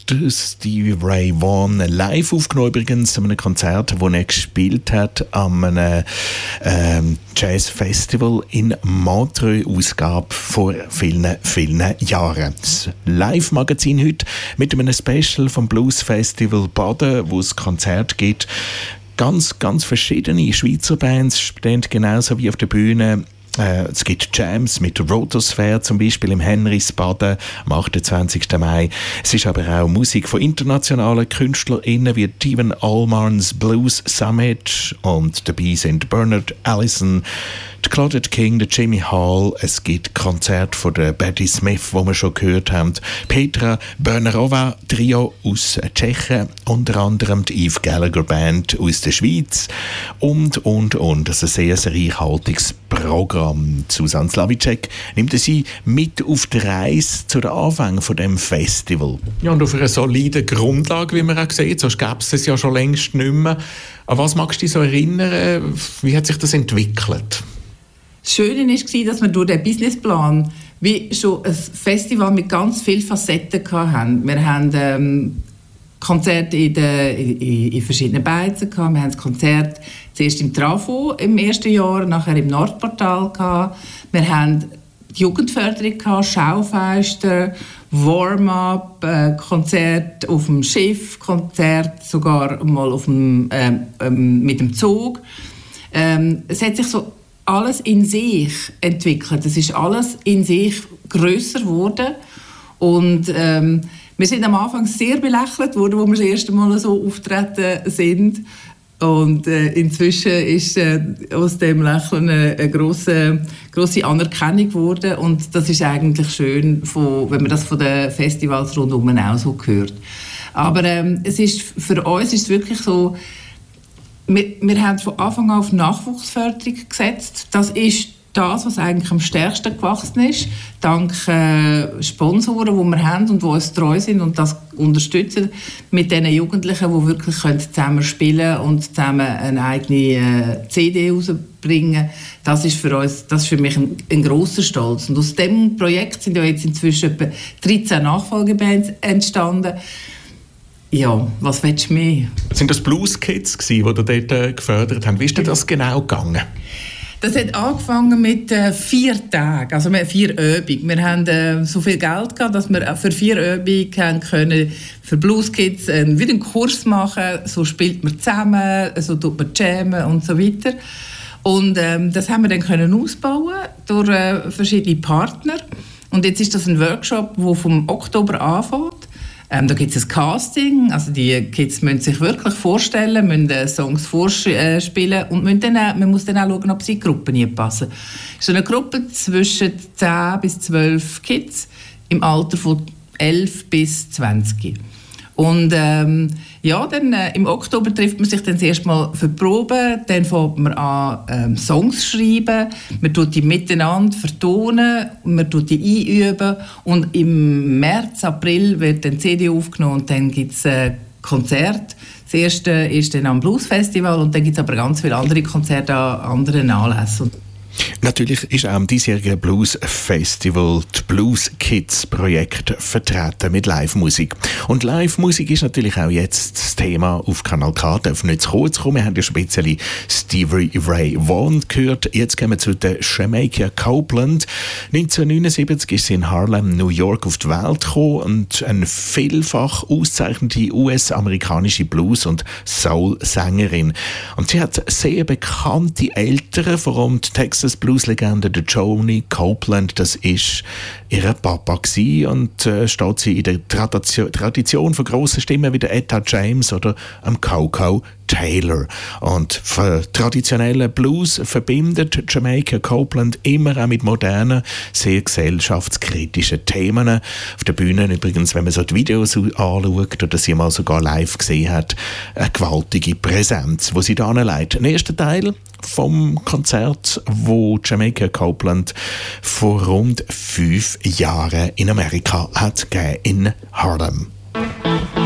Stevie Ray Vaughan live aufgenommen, übrigens an einem Konzert, das er gespielt hat an einem Jazzfestival in Montreux, Ausgabe vor vielen, vielen Jahren. Das Live-Magazin heute mit einem Special vom Blues Festival Baden, wo es Konzert gibt. Ganz, ganz verschiedene Schweizer Bands stehen genauso wie auf der Bühne. Es gibt Jams mit Rotosphere zum Beispiel im Henrisbaden am 28. Mai. Es ist aber auch Musik von internationalen KünstlerInnen wie Steven Allmans Blues Summit und dabei sind Bernard Allison, Claudette King, der Jimmy Hall. Es gibt Konzerte von der Betty Smith, die wir schon gehört haben. Petra Bernerova Trio aus Tschechien, unter anderem die Eve Gallagher Band aus der Schweiz und. Das ist ein sehr reichhaltiges Programm. Susanne Slavíček nimmt sie mit auf die Reise zu den Anfängen von dem Festival. Ja, und auf einer soliden Grundlage, wie man auch sieht, sonst gäbe es ja schon längst nicht mehr. An was magst du dich so erinnern? Wie hat sich das entwickelt? Das Schöne war, dass wir durch den Businessplan wie schon ein Festival mit ganz vielen Facetten hatten. Wir haben Konzerte in verschiedenen Beizen gehabt. Wir haben das Konzert zuerst im Trafo im ersten Jahr, nachher im Nordportal gehabt. Wir haben die Jugendförderung gehabt, Schaufenster, Warm-up, Konzert auf dem Schiff, Konzert sogar mal auf dem, mit dem Zug. Es hat sich so alles in sich entwickelt. Es ist alles in sich grösser geworden. Und wir sind am Anfang sehr belächelt worden, wo wir das erste Mal so auftreten sind. Und inzwischen ist aus dem Lächeln eine grosse Anerkennung geworden. Und das ist eigentlich schön, wenn man das von den Festivals rundherum auch so hört. Aber für uns ist es wirklich so, wir haben von Anfang an auf Nachwuchsförderung gesetzt. Das ist das, was eigentlich am stärksten gewachsen ist, dank Sponsoren, die wir haben und die uns treu sind und das unterstützen mit den Jugendlichen, die wirklich zusammen spielen und zusammen eine eigene CD rausbringen. Das ist für mich ein grosser Stolz. Und aus diesem Projekt sind ja jetzt inzwischen etwa 13 Nachfolgebands entstanden. Ja, was willst du mehr? Sind das Blues Kids, die dort gefördert haben? Wie ist denn das genau gegangen? Das hat angefangen mit 4 Tagen, also 4 Übungen. Wir haben so viel Geld gehabt, dass wir für 4 Übungen können für Blues Kids wieder einen Kurs machen. So spielt man zusammen, so tut man jammen und so weiter. Und das haben wir dann können ausbauen durch verschiedene Partner. Und jetzt ist das ein Workshop, der vom Oktober anfängt. Da gibt es ein Casting, also die Kids müssen sich wirklich vorstellen, müssen Songs vorspielen und man muss dann auch schauen, ob sie in Gruppen passen. Es ist so eine Gruppe zwischen 10 bis 12 Kids im Alter von 11 bis 20. Und im Oktober trifft man sich dann das erste Mal für die Probe, dann fängt man an Songs schreiben, man tut die miteinander vertonen, man tut die einüben und im März, April wird dann die CD aufgenommen und dann gibt es Konzert. Das erste ist dann am Blues Festival und dann gibt es aber ganz viele andere Konzerte an anderen Anlässen. Natürlich ist auch am diesjährigen Blues Festival das Blues Kids Projekt vertreten mit Live-Musik. Und Live-Musik ist natürlich auch jetzt das Thema auf Kanal K. Darf nicht zu kurz kommen. Wir haben ja schon ein bisschen Stevie Ray Vaughan gehört. Jetzt gehen wir zu der Jamaica Copeland. 1979 ist sie in Harlem, New York, auf die Welt gekommen und eine vielfach auszeichnete US-amerikanische Blues- und Soul-Sängerin. Und sie hat sehr bekannte Eltern, vor allem die Texas Blues-Legende, der Johnny Copeland, das ist ihr Papa gewesen und steht sie in der Tradition von grossen Stimmen wie der Etta James oder Coco Taylor. Und für traditionellen Blues verbindet Jamaica Copeland immer auch mit modernen, sehr gesellschaftskritischen Themen. Auf der Bühne übrigens, wenn man so die Videos anschaut oder sie mal sogar live gesehen hat, eine gewaltige Präsenz, die sie da anlegt. Der erste Teil vom Konzert, wo Jamaica Copeland vor rund 5 Jahren in Amerika hat gegeben, in Harlem.